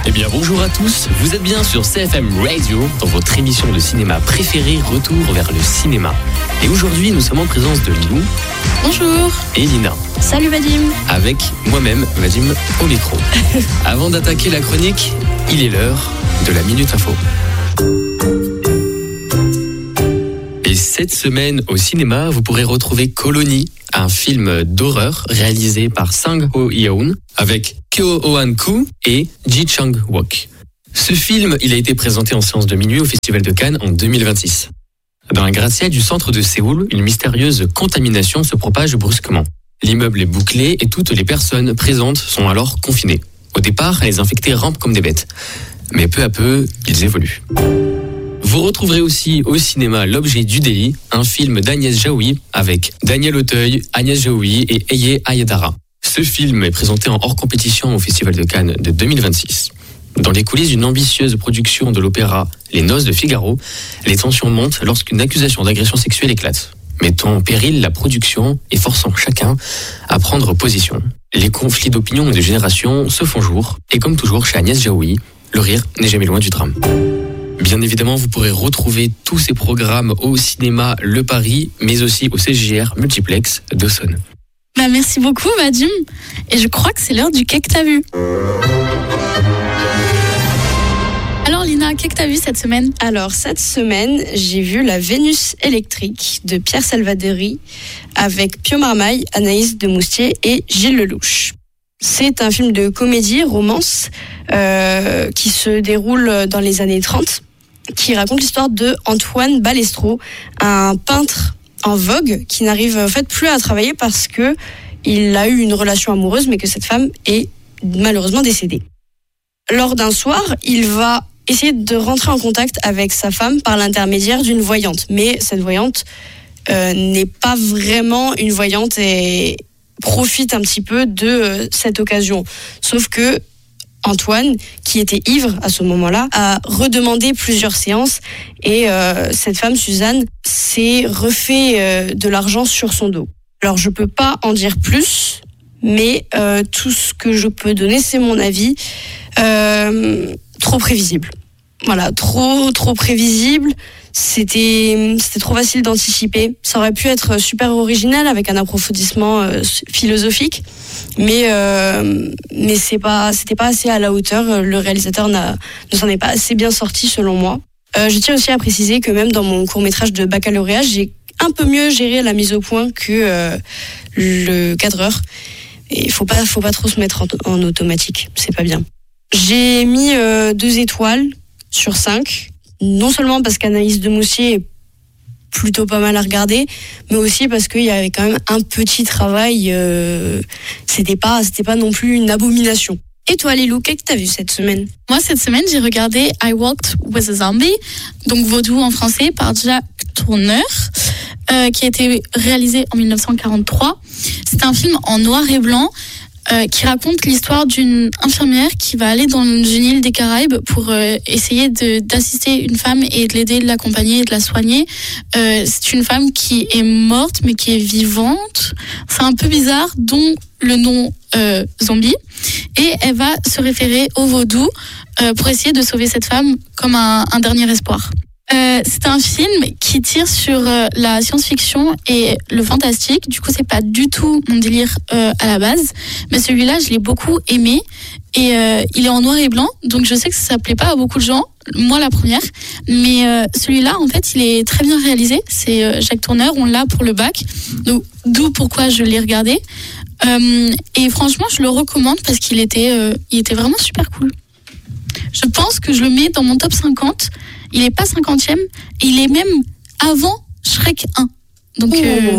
Eh bien bonjour à tous, vous êtes bien sur CFM Radio, dans votre émission de cinéma préférée, Retour vers le cinéma. Et aujourd'hui nous sommes en présence de Lilou. Bonjour. Et Lina. Salut Vadim. Avec moi-même, Vadim, au micro. Avant d'attaquer la chronique, il est l'heure de la Minute Info. Et cette semaine au cinéma, vous pourrez retrouver Colony, un film d'horreur réalisé par Sang-ho Yeon avec Kyo Hoan-koo et Ji Chang-wook. Ce film, il a été présenté en séance de minuit au Festival de Cannes en 2026. Dans un gratte-ciel du centre de Séoul, une mystérieuse contamination se propage brusquement. L'immeuble est bouclé et toutes les personnes présentes sont alors confinées. Au départ, les infectés rampent comme des bêtes. Mais peu à peu, ils évoluent. Vous retrouverez aussi au cinéma L'Objet du délit, un film d'Agnès Jaoui avec Daniel Auteuil, Agnès Jaoui et Eye Ayadara. Ce film est présenté en hors compétition au Festival de Cannes de 2026. Dans les coulisses d'une ambitieuse production de l'opéra Les Noces de Figaro, les tensions montent lorsqu'une accusation d'agression sexuelle éclate, mettant en péril la production et forçant chacun à prendre position. Les conflits d'opinion et de génération se font jour, et comme toujours chez Agnès Jaoui, le rire n'est jamais loin du drame. Bien évidemment, vous pourrez retrouver tous ces programmes au cinéma Le Paris, mais aussi au CJR Multiplex d'Aussonne. Merci beaucoup Vadim. Et je crois que c'est l'heure du quai que t'as vu. Alors Lina, qu'est-ce que t'as vu cette semaine ? Alors cette semaine, j'ai vu La Vénus électrique de Pierre Salvadori avec Pio Marmaille, Anaïs de Moustier et Gilles Lelouch. C'est un film de comédie, romance, qui se déroule dans les années 30, qui raconte l'histoire de Antoine Balestro, un peintre en vogue qui n'arrive en fait plus à travailler parce que il a eu une relation amoureuse, mais que cette femme est malheureusement décédée. Lors d'un soir, il va essayer de rentrer en contact avec sa femme par l'intermédiaire d'une voyante. Mais cette voyante n'est pas vraiment une voyante et profite un petit peu de cette occasion. Sauf que Antoine, qui était ivre à ce moment-là, a redemandé plusieurs séances et cette femme, Suzanne, s'est refait de l'argent sur son dos. Alors je peux pas en dire plus, mais tout ce que je peux donner, c'est mon avis. Trop prévisible. Voilà, trop prévisible. C'était trop facile d'anticiper. Ça aurait pu être super original avec un approfondissement philosophique, mais c'était pas assez à la hauteur. Le réalisateur ne s'en est pas assez bien sorti selon moi. Je tiens aussi à préciser que même dans mon court-métrage de baccalauréat, j'ai un peu mieux géré la mise au point que le cadreur. Et il faut pas trop se mettre en automatique, c'est pas bien. J'ai mis 2 étoiles sur 5. Non seulement parce qu'Anaïs de Moustier est plutôt pas mal à regarder, mais aussi parce qu'il y avait quand même un petit travail. C'était pas non plus une abomination. Et toi, Lilou, qu'est-ce que t'as vu cette semaine ? Moi, cette semaine, j'ai regardé I Walked with a Zombie, donc Vaudou en français, par Jack Tourneur, qui a été réalisé en 1943. C'est un film en noir et blanc, qui raconte l'histoire d'une infirmière qui va aller dans une île des Caraïbes pour essayer d'assister une femme et de l'aider, de l'accompagner et de la soigner. C'est une femme qui est morte mais qui est vivante. C'est un peu bizarre, dont le nom zombie. Et elle va se référer au vaudou pour essayer de sauver cette femme comme un dernier espoir. C'est un film qui tire sur la science-fiction et le fantastique. Du coup, c'est pas du tout mon délire à la base. Mais celui-là, je l'ai beaucoup aimé. Et il est en noir et blanc. Donc, je sais que ça plaît pas à beaucoup de gens. Moi, la première. Mais celui-là, en fait, il est très bien réalisé. C'est Jacques Tourneur. On l'a pour le bac. Donc, d'où pourquoi je l'ai regardé. Et franchement, je le recommande parce qu'il était vraiment super cool. Je pense que je le mets dans mon top 50. Il est pas 50e, il est même avant Shrek 1. Donc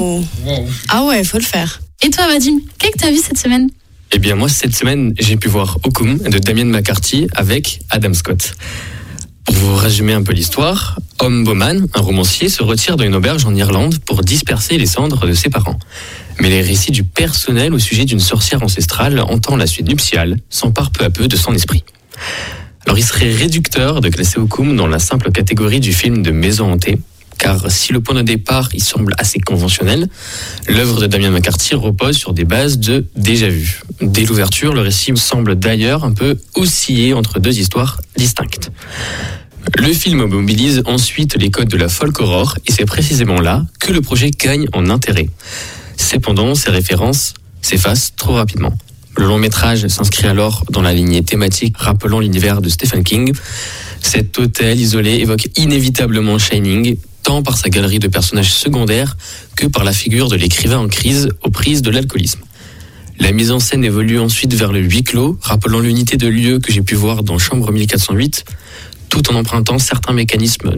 Ah ouais, faut le faire. Et toi, Vadim, qu'est-ce que t'as vu cette semaine ? Eh bien moi, cette semaine, j'ai pu voir Okum de Damien McCarthy avec Adam Scott. Pour vous résumer un peu l'histoire, Om Bowman, un romancier, se retire dans une auberge en Irlande pour disperser les cendres de ses parents. Mais les récits du personnel au sujet d'une sorcière ancestrale hantant la suite nuptiale s'emparent peu à peu de son esprit. Alors il serait réducteur de classer Okum dans la simple catégorie du film de maison hantée, car si le point de départ il semble assez conventionnel, l'œuvre de Damien McCarthy repose sur des bases de déjà-vu. Dès l'ouverture, le récit semble d'ailleurs un peu osciller entre deux histoires distinctes. Le film mobilise ensuite les codes de la folk horror et c'est précisément là que le projet gagne en intérêt. Cependant, ces références s'effacent trop rapidement. Le long métrage s'inscrit alors dans la lignée thématique rappelant l'univers de Stephen King. Cet hôtel isolé évoque inévitablement Shining, tant par sa galerie de personnages secondaires que par la figure de l'écrivain en crise aux prises de l'alcoolisme. La mise en scène évolue ensuite vers le huis clos, rappelant l'unité de lieu que j'ai pu voir dans Chambre 1408, tout en empruntant certains mécanismes